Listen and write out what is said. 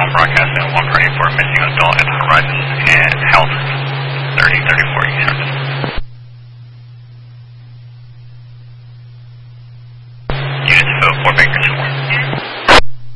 911 broadcast at 1 party for a missing adult at Horizon and Health 3034 East Harvest. Units of Fort Baker 2-1.